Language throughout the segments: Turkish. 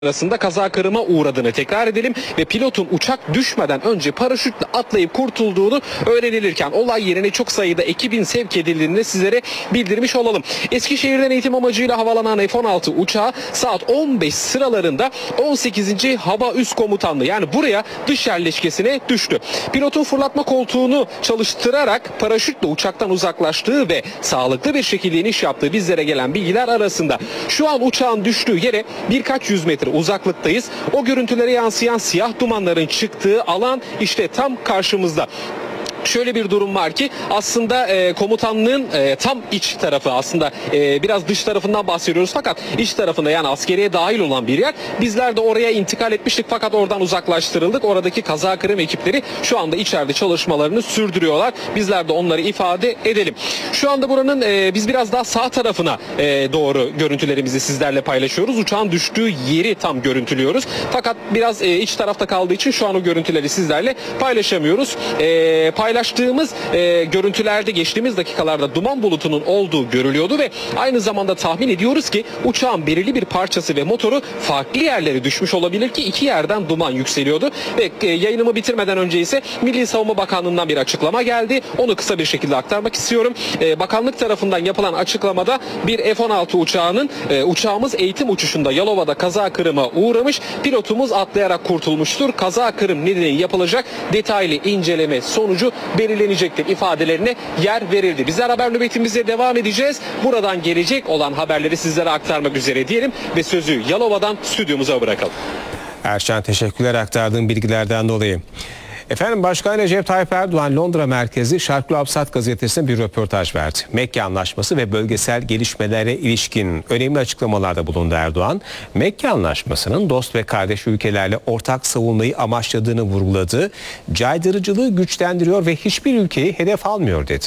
arasında kaza kırıma uğradığını tekrar edelim ve pilotun uçak düşmeden önce paraşütle atlayıp kurtulduğunu öğrenilirken olay yerine çok sayıda ekibin sevk edildiğini sizlere bildirmiş olalım. Eskişehir'den eğitim amacıyla havalanan F-16 uçağı saat 15 sıralarında 18. Hava Üst Komutanlığı yani buraya dış yerleşkesine düştü. Pilotun fırlatma koltuğunu çalıştırarak paraşütle uçaktan uzaklaştığı ve sağlıklı bir şekilde iniş yaptığı bizlere gelen bilgiler arasında. Şu an uçağın düştüğü yere birkaç yüz metre uzaklıktayız. O görüntülere yansıyan siyah dumanların çıktığı alan işte tam karşımızda. Şöyle bir durum var ki aslında komutanlığın tam iç tarafı aslında biraz dış tarafından bahsediyoruz fakat iç tarafında yani askeriye dahil olan bir yer. Bizler de oraya intikal etmiştik fakat oradan uzaklaştırıldık. Oradaki kaza kırım ekipleri şu anda içeride çalışmalarını sürdürüyorlar. Bizler de onları ifade edelim. Şu anda buranın biz biraz daha sağ tarafına doğru görüntülerimizi sizlerle paylaşıyoruz. Uçağın düştüğü yeri tam görüntülüyoruz. Fakat biraz iç tarafta kaldığı için şu an o görüntüleri sizlerle paylaşamıyoruz. Paylaştığımız görüntülerde geçtiğimiz dakikalarda duman bulutunun olduğu görülüyordu ve aynı zamanda tahmin ediyoruz ki uçağın belirli bir parçası ve motoru farklı yerlere düşmüş olabilir ki iki yerden duman yükseliyordu ve yayınımı bitirmeden önce ise Milli Savunma Bakanlığı'ndan bir açıklama geldi. Onu kısa bir şekilde aktarmak istiyorum. Bakanlık tarafından yapılan açıklamada bir F-16 uçağımız eğitim uçuşunda Yalova'da kaza kırıma uğramış. Pilotumuz atlayarak kurtulmuştur. Kaza kırım nedeni yapılacak detaylı inceleme sonucu belirlenecektir ifadelerine yer verildi. Bizler haber nöbetimize devam edeceğiz. Buradan gelecek olan haberleri sizlere aktarmak üzere diyelim ve sözü Yalova'dan stüdyomuza bırakalım. Erşen, teşekkürler aktardığın bilgilerden dolayı. Efendim, Başkan Recep Tayyip Erdoğan Londra merkezi Şarklı Absat gazetesine bir röportaj verdi. Mekke Anlaşması ve bölgesel gelişmelere ilişkin önemli açıklamalarda bulundu Erdoğan. Mekke Anlaşması'nın dost ve kardeş ülkelerle ortak savunmayı amaçladığını vurguladı. Caydırıcılığı güçlendiriyor ve hiçbir ülkeyi hedef almıyor dedi.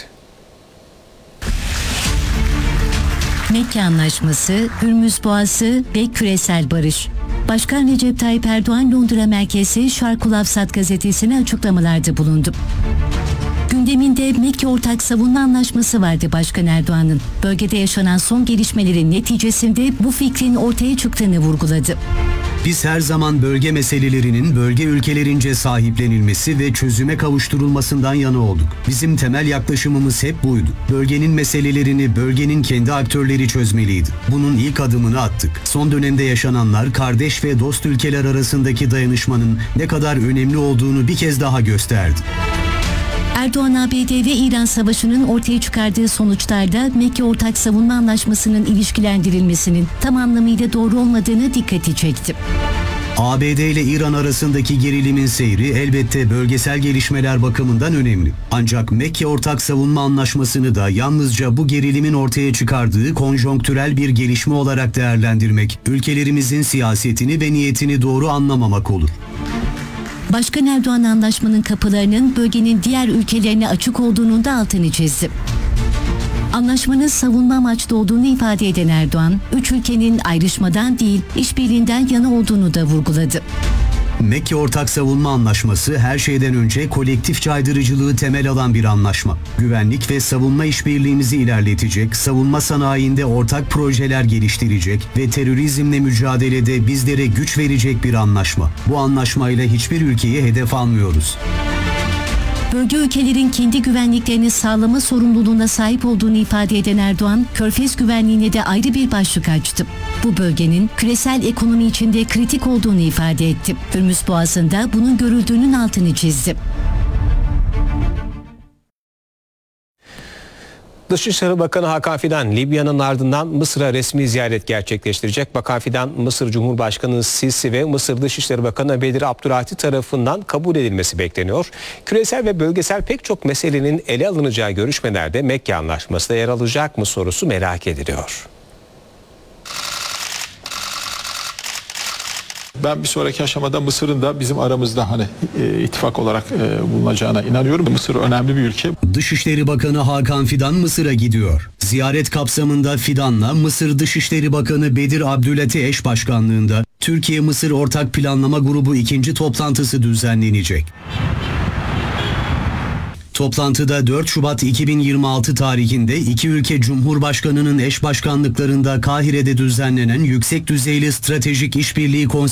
Mekke Anlaşması, Hürmüz Boğazı ve küresel barış. Başkan Recep Tayyip Erdoğan Londra merkezi Şarkul Avsat gazetesine açıklamalarda bulundu. Gündeminde Mekke Ortak Savunma Anlaşması vardı Başkan Erdoğan'ın. Bölgede yaşanan son gelişmelerin neticesinde bu fikrin ortaya çıktığını vurguladı. Biz her zaman bölge meselelerinin bölge ülkelerince sahiplenilmesi ve çözüme kavuşturulmasından yana olduk. Bizim temel yaklaşımımız hep buydu. Bölgenin meselelerini bölgenin kendi aktörleri çözmeliydi. Bunun ilk adımını attık. Son dönemde yaşananlar kardeş ve dost ülkeler arasındaki dayanışmanın ne kadar önemli olduğunu bir kez daha gösterdi. Erdoğan, ABD ve İran Savaşı'nın ortaya çıkardığı sonuçlarda Mekke Ortak Savunma Anlaşması'nın ilişkilendirilmesinin tam anlamıyla doğru olmadığını dikkati çekti. ABD ile İran arasındaki gerilimin seyri elbette bölgesel gelişmeler bakımından önemli. Ancak Mekke Ortak Savunma Anlaşması'nı da yalnızca bu gerilimin ortaya çıkardığı konjonktürel bir gelişme olarak değerlendirmek, ülkelerimizin siyasetini ve niyetini doğru anlamamak olur. Başkan Erdoğan anlaşmanın kapılarının bölgenin diğer ülkelerine açık olduğunun da altını çizdi. Anlaşmanın savunma amaçlı olduğunu ifade eden Erdoğan, üç ülkenin ayrışmadan değil, işbirliğinden yana olduğunu da vurguladı. Mekke Ortak Savunma Anlaşması her şeyden önce kolektif caydırıcılığı temel alan bir anlaşma. Güvenlik ve savunma işbirliğimizi ilerletecek, savunma sanayinde ortak projeler geliştirecek ve terörizmle mücadelede bizlere güç verecek bir anlaşma. Bu anlaşmayla hiçbir ülkeyi hedef almıyoruz. Bölge ülkelerin kendi güvenliklerini sağlama sorumluluğuna sahip olduğunu ifade eden Erdoğan, Körfez güvenliğine de ayrı bir başlık açtı. Bu bölgenin küresel ekonomi içinde kritik olduğunu ifade etti. Hürmüz Boğazı'nda bunun görüldüğünün altını çizdi. Dışişleri Bakanı Hakan Fidan, Libya'nın ardından Mısır'a resmi ziyaret gerçekleştirecek. Bakan Fidan, Mısır Cumhurbaşkanı Sisi ve Mısır Dışişleri Bakanı Bedir Abdülati tarafından kabul edilmesi bekleniyor. Küresel ve bölgesel pek çok meselenin ele alınacağı görüşmelerde Mekke Anlaşması da yer alacak mı sorusu merak ediliyor. Ben bir sonraki aşamada Mısır'ın da bizim aramızda ittifak olarak bulunacağına inanıyorum. Mısır önemli bir ülke. Dışişleri Bakanı Hakan Fidan Mısır'a gidiyor. Ziyaret kapsamında Fidan'la Mısır Dışişleri Bakanı Bedir Abdülati eş başkanlığında Türkiye-Mısır Ortak Planlama Grubu 2. toplantısı düzenlenecek. Toplantıda 4 Şubat 2026 tarihinde iki ülke Cumhurbaşkanı'nın eş başkanlıklarında Kahire'de düzenlenen Yüksek Düzeyli Stratejik İşbirliği Konseyi